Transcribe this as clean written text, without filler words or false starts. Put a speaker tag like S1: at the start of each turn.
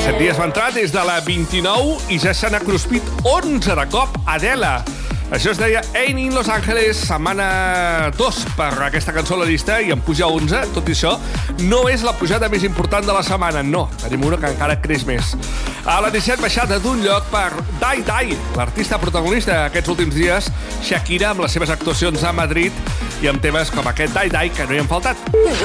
S1: 7 dies va entrar des de la 29 i ja se n'ha cruspit 11 de cop. Adele. Això es deia Ain't in Los Angeles, setmana 2 per aquesta cançó a la llista i en puja 11. Tot i això, no és la pujada més important de la setmana, no. Tenim una que encara creix més. A la 17, baixada d'un lloc per Dai Dai, l'artista protagonista aquests últims dies, Shakira, amb les seves actuacions a Madrid i amb temes com aquest Dai Dai, que no hi han faltat.